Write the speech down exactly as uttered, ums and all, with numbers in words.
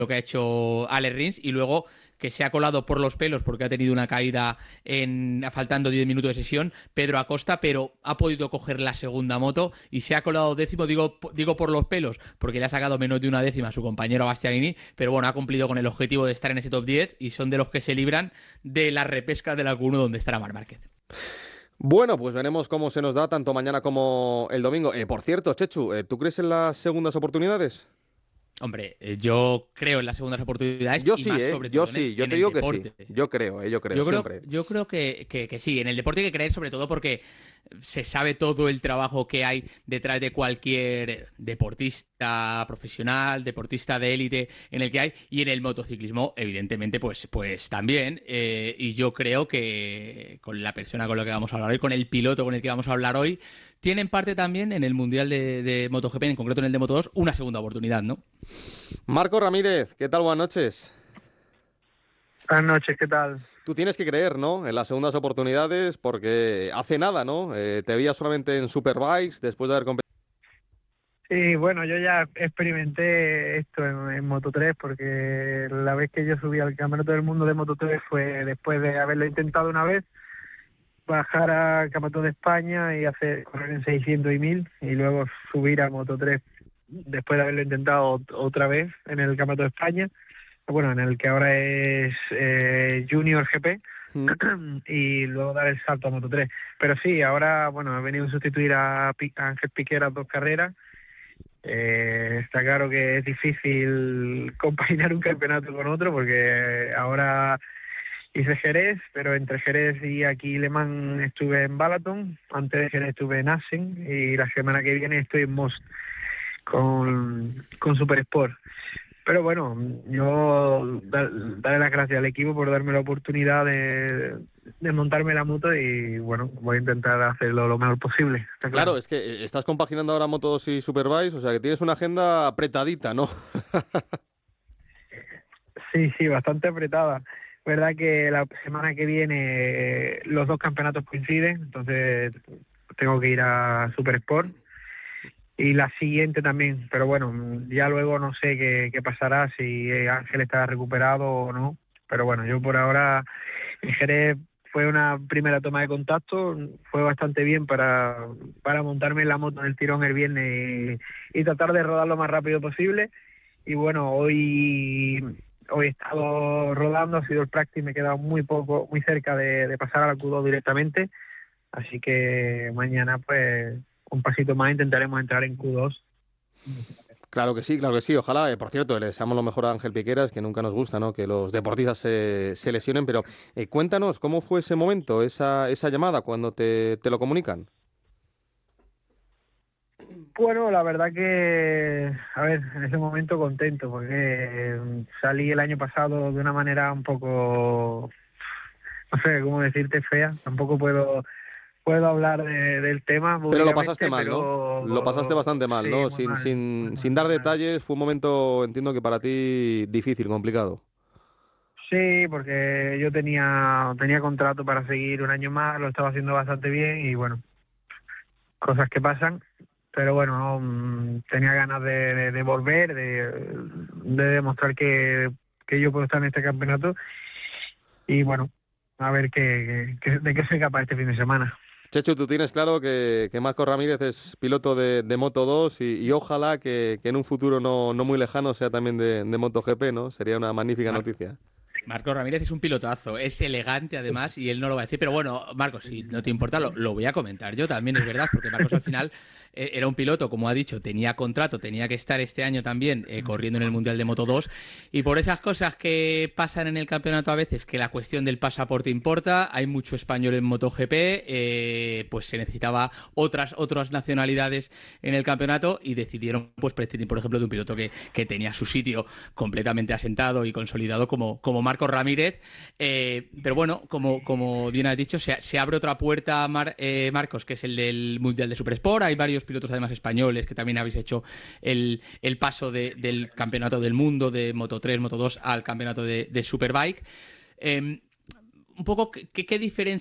lo que ha hecho Alex Rins, y luego que se ha colado por los pelos porque ha tenido una caída en faltando diez minutos de sesión, Pedro Acosta, pero ha podido coger la segunda moto y se ha colado décimo, digo, digo por los pelos, porque le ha sacado menos de una décima a su compañero Bastianini, pero bueno, ha cumplido con el objetivo de estar en ese top diez y son de los que se libran de la repesca del Q uno donde estará Marc Márquez. Bueno, pues veremos cómo se nos da tanto mañana como el domingo. Eh, por cierto, Chechu, eh, ¿tú crees en las segundas oportunidades? Hombre, eh, yo creo en las segundas oportunidades Yo y sí, más ¿eh? sobre Yo todo en el, sí, yo en te el digo que deporte. sí. Yo creo, ¿eh? Yo creo, Yo creo, siempre. yo creo que, que, que sí, en el deporte hay que creer sobre todo porque se sabe todo el trabajo que hay detrás de cualquier deportista profesional, deportista de élite en el que hay, y en el motociclismo, evidentemente, pues, pues también. Eh, y yo creo que con la persona con la que vamos a hablar hoy, con el piloto con el que vamos a hablar hoy, tienen parte también en el Mundial de, de MotoGP, en concreto en el de Moto dos, una segunda oportunidad, ¿no? Marco Ramírez, ¿qué tal? Buenas noches. Buenas noches, ¿qué tal? Tú tienes que creer, ¿no?, en las segundas oportunidades, porque hace nada, ¿no? Eh, te veía solamente en Superbikes después de haber competido. Sí, bueno, yo ya experimenté esto en, en Moto tres, porque la vez que yo subí al Campeonato del Mundo de Moto tres fue después de haberlo intentado una vez, bajar al Campeonato de España y hacer correr en seiscientos y mil, y luego subir a Moto tres después de haberlo intentado otra vez en el Campeonato de España, bueno, en el que ahora es eh, Junior G P, mm. y luego dar el salto a Moto tres. Pero sí, ahora, bueno, he venido a sustituir a, Pi- a Ángel Piqueras dos carreras. Eh, está claro que es difícil compaginar un campeonato con otro, porque ahora hice Jerez, pero entre Jerez y aquí Le Mans estuve en Balaton, antes de Jerez estuve en Assen, y la semana que viene estoy en Most con, con Super Sport. Pero bueno, yo da, darle las gracias al equipo por darme la oportunidad de, de montarme la moto, y bueno, voy a intentar hacerlo lo mejor posible. Claro. claro, es que estás compaginando ahora Moto dos y Superbikes, o sea que tienes una agenda apretadita, ¿no? Sí, sí, bastante apretada. Verdad que la semana que viene los dos campeonatos coinciden, entonces tengo que ir a Super Sport. Y la siguiente también, pero bueno, ya luego no sé qué, qué pasará, si Ángel está recuperado o no. Pero bueno, yo por ahora en Jerez fue una primera toma de contacto, fue bastante bien para, para montarme en la moto en el tirón el viernes y, y tratar de rodar lo más rápido posible. Y bueno, hoy hoy he estado rodando, ha sido el practice, me he quedado muy poco, muy cerca de, de pasar a la Q dos directamente, así que mañana pues un pasito más intentaremos entrar en Q dos. Claro que sí, claro que sí, ojalá. Eh, por cierto, le deseamos lo mejor a Ángel Piqueras, que nunca nos gusta, ¿no?, que los deportistas se, se lesionen, pero eh, cuéntanos, ¿cómo fue ese momento, esa, esa llamada cuando te, te lo comunican? Bueno, la verdad que, a ver, en ese momento contento, porque salí el año pasado de una manera un poco, no sé cómo decirte, fea. Tampoco puedo puedo hablar de, del tema. Pero lo pasaste mal, pero... ¿no? Lo pasaste bastante mal, sí, ¿no? muy Sin, mal, sin, muy sin mal, dar muy mal. detalles, fue un momento, entiendo que para ti difícil, complicado. Sí, porque yo tenía tenía contrato para seguir un año más, lo estaba haciendo bastante bien y bueno, cosas que pasan. Pero bueno, no, tenía ganas de, de, de volver, de, de demostrar que, que yo puedo estar en este campeonato, y bueno, a ver qué, qué, de qué soy capaz este fin de semana. Chechu, tú tienes claro que, que Marco Ramírez es piloto de, de Moto dos y, y ojalá que, que en un futuro no, no muy lejano sea también de, de MotoGP, ¿no? Sería una magnífica Mar noticia. Marcos Ramírez es un pilotazo, es elegante además y él no lo va a decir, pero bueno, Marcos, si no te importa, lo, lo voy a comentar yo también, es verdad, porque Marcos al final eh, era un piloto, como ha dicho, tenía contrato, tenía que estar este año también eh, corriendo en el Mundial de Moto dos, y por esas cosas que pasan en el campeonato a veces, que la cuestión del pasaporte importa, hay mucho español en MotoGP, eh, pues se necesitaba otras, otras nacionalidades en el campeonato y decidieron pues prescindir, por ejemplo, de un piloto que, que tenía su sitio completamente asentado y consolidado como, como Marcos Ramírez, eh, pero bueno, como, como bien has dicho, se, se abre otra puerta, Mar, eh, Marcos, que es el del Mundial de Super Sport. Hay varios pilotos además españoles que también habéis hecho el, el paso de, del Campeonato del Mundo de Moto tres, Moto dos al Campeonato de, de Superbike. Eh, un poco, ¿qué, qué diferencia